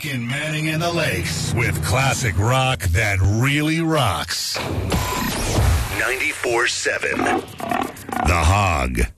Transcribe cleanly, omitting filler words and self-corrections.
Rockin' Manning and the Lakes with classic rock that really rocks. 94.7 The Hog.